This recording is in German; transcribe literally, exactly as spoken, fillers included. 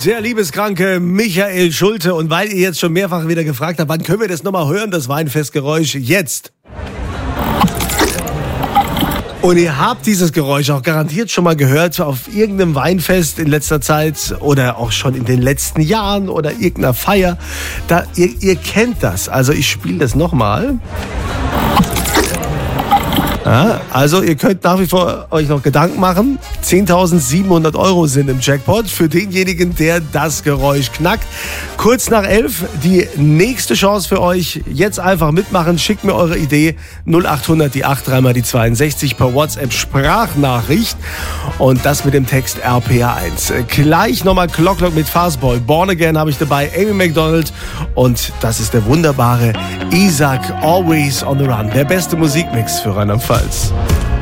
Der liebeskranke Michael Schulte. Und weil ihr jetzt schon mehrfach wieder gefragt habt, wann können wir das nochmal hören, das Weinfestgeräusch? Jetzt. Und ihr habt dieses Geräusch auch garantiert schon mal gehört auf irgendeinem Weinfest in letzter Zeit oder auch schon in den letzten Jahren oder irgendeiner Feier. Da, ihr, ihr kennt das. Also ich spiele das nochmal. Ja, also ihr könnt nach wie vor euch noch Gedanken machen. zehntausendsiebenhundert Euro sind im Jackpot für denjenigen, der das Geräusch knackt. Kurz nach elf die nächste Chance für euch. Jetzt einfach mitmachen. Schickt mir eure Idee. null achthundert die acht, dreimal die zweiundsechzig per WhatsApp Sprachnachricht. Und das mit dem Text R P R eins. Gleich nochmal Clock Clock mit Fastboy. Born Again habe ich dabei. Amy Macdonald. Und das ist der wunderbare Isaac Always on the Run. Der beste Musikmix für Rheinland-Pfalz.